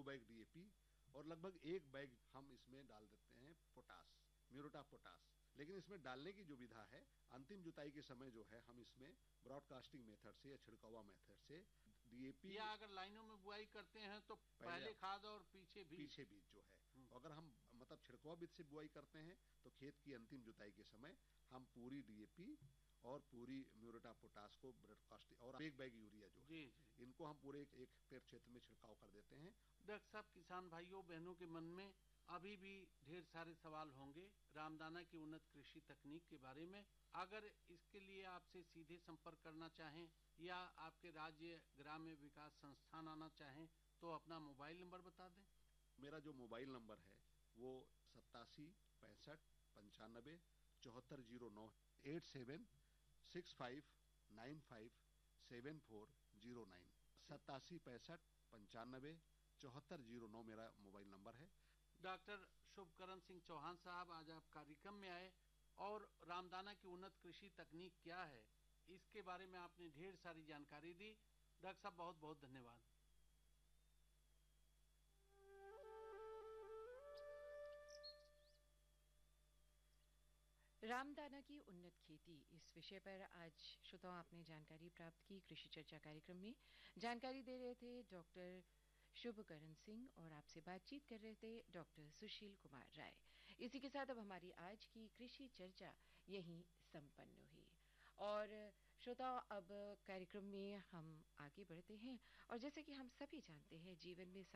Bag DAP और लगभग 1 bag हम इसमें डाल देते हैं पोटास, म्यूरेट ऑफ पोटास। लेकिन इसमें डालने की जो विधा है, अंतिम जुताई के समय जो है हम इसमें ब्रॉडकास्टिंग मेथड से या छिड़कावा मेथड से डीएपी, या अगर लाइनों में बुआई करते हैं तो पहले खाद और पीछे बीज जो है, अगर हम मतलब छिड़कावा बीज से बुआई करते हैं तो खेत की अंतिम जुताई के समय हम पूरी डीएपी और पूरी म्यूरेट ऑफ पोटास को ब्रॉडकास्टिंग और 1 बैग यूरिया जो है, इनको हम पूरे 1 हेक्टेयर क्षेत्र में छिड़काव कर देते हैं। डॉक्टर साहब, किसान भाइयों बहनों के मन में अभी भी ढेर सारे सवाल होंगे रामदाना की उन्नत कृषि तकनीक के बारे में। अगर इसके लिए आपसे सीधे संपर्क करना चाहें या आपके राज्य ग्राम्य विकास संस्थान आना चाहें तो अपना मोबाइल नंबर बता दें। मेरा जो मोबाइल नंबर है वो 87 65 95 7409 8765957409 87 65 95 7409 मेरा मोबाइल नंबर है। डॉक्टर शुभकरण सिंह चौहान साहब, आज आप कार्यक्रम में आए और रामदाना की उन्नत कृषि तकनीक क्या है इसके बारे में आपने ढेर सारी जानकारी दी। डॉक्टर साहब, बहुत बहुत धन्यवाद। रामदाना की उन्नत खेती इस विषय पर आज श्रोताओं आपने जानकारी प्राप्त की। कृषि चर्चा कार्यक्रम में जानकारी दे रहे थे डॉक्टर शुभकरण सिंह और आपसे बातचीत कर रहे थे डॉक्टर सुशील कुमार राय। इसी के साथ अब हमारी आज की कृषि चर्चा यहीं संपन्न हुई। और श्रोताओं, अब कार्यक्रम में हम आगे बढ़ते हैं और जैसे कि हम सभी जानते हैं जीवन में